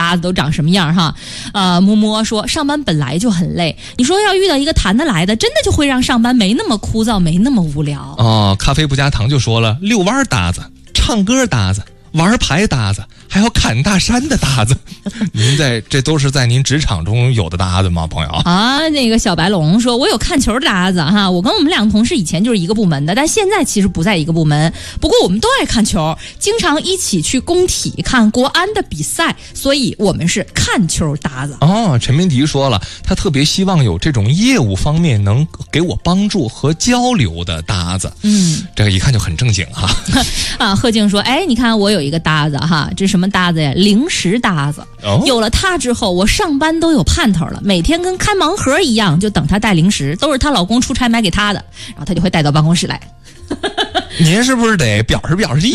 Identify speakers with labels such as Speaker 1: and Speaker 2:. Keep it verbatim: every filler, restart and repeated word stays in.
Speaker 1: 搭子都长什么样哈。呃，摸摸说上班本来就很累，你说要遇到一个谈得来的，真的就会让上班没那么枯燥，没那么无聊。
Speaker 2: 哦，咖啡不加糖就说了，遛弯搭子，唱歌搭子，玩牌搭子，还有砍大山的搭子。您在这都是在您职场中有的搭子吗，朋友？
Speaker 1: 啊，那个小白龙说，我有看球搭子哈，我跟我们两个同事以前就是一个部门的，但现在其实不在一个部门。不过我们都爱看球，经常一起去工体看国安的比赛，所以我们是看球搭子。
Speaker 2: 哦，陈明迪说了，他特别希望有这种业务方面能给我帮助和交流的搭子。嗯，这个一看就很正经哈。
Speaker 1: 啊，贺静说，哎，你看我有一个搭子哈，这是什么搭子呀？零食搭子。哦，有了他之后，我上班都有盼头了，每天跟开盲盒一样，就等他带零食，都是她老公出差买给她的，然后她就会带到办公室来。
Speaker 2: 您是不是得表示表示意